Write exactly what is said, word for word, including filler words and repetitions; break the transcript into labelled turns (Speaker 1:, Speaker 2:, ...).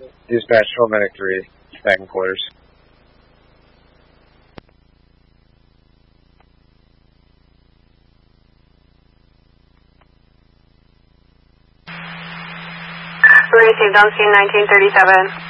Speaker 1: Dispatch, twelve Medic three, back in quarters.
Speaker 2: We received on scene nineteen thirty-seven.